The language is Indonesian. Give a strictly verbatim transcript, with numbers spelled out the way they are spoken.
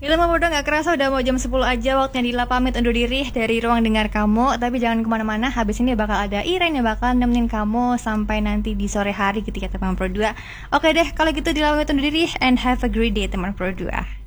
Gila Mama Pro gak kerasa udah mau jam sepuluh aja. Waktunya Dila pamit undur diri dari ruang dengar kamu. Tapi jangan kemana-mana, habis ini bakal ada Iren yang bakal nemenin kamu sampai nanti di sore hari ketika teman Pro dua. Oke deh, kalau gitu Dila pamit undur diri. And have a great day teman Pro dua.